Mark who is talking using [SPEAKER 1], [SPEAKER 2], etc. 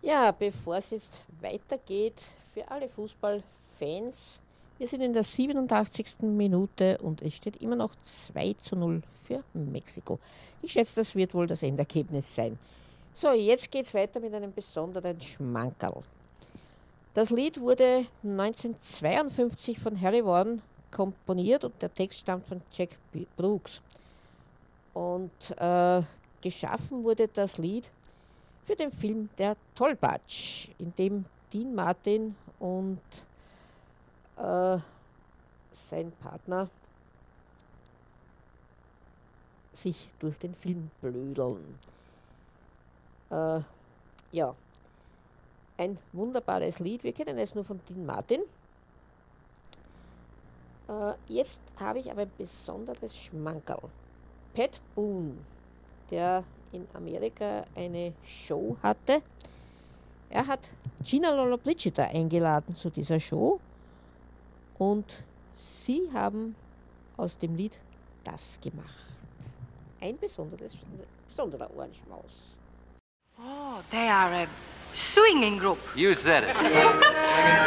[SPEAKER 1] Ja, bevor es jetzt weitergeht, für alle Fußballfans, wir sind in der 87. Minute und es steht immer noch 2:0 für Mexiko. Ich schätze, das wird wohl das Endergebnis sein. So, jetzt geht es weiter mit einem besonderen Schmankerl. Das Lied wurde 1952 von Harry Vaughan komponiert und der Text stammt von Jack Brooks. Und geschaffen wurde das Lied für den Film Der Tollpatsch, in dem Dean Martin und sein Partner sich durch den Film blödeln. Ja, ein wunderbares Lied. Wir kennen es nur von Dean Martin. Jetzt habe ich aber ein besonderes Schmankerl. Pat Boone, der in Amerika eine Show hatte, er hat Gina Lollobrigida eingeladen zu dieser Show und sie haben aus dem Lied das gemacht. Ein besonderer Ohrenschmaus.
[SPEAKER 2] Oh, they are a swinging group.
[SPEAKER 3] You said it.